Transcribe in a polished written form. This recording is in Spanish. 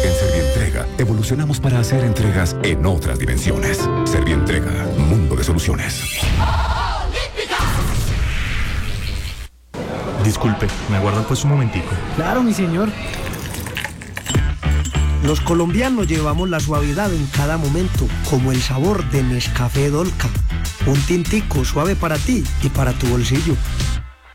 En Servientrega, evolucionamos para hacer entregas en otras dimensiones. Servientrega, mundo de soluciones. Disculpe, ¿me aguardan pues un momentico? Claro, mi señor. Los colombianos llevamos la suavidad en cada momento, como el sabor de Nescafé Dolca. Un tintico suave para ti y para tu bolsillo.